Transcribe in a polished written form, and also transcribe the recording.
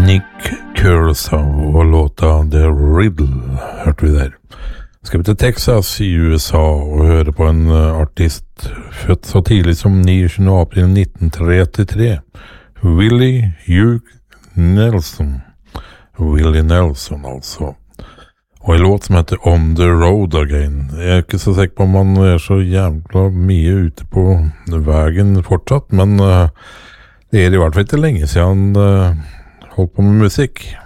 Nick Kershaw og låta The Riddle hørte vi der. Skal vi til Texas i USA og høre på en artist født så tidlig som 29. april 1933. Willie Hugh Nelson. Willie Nelson altså. Og en låt som heter On the Road Again. Jeg er ikke så sikker på om han er så jævla mye ute på veien fortsatt, men det er i hvert fall ikke lenge siden han holdt på med musikk.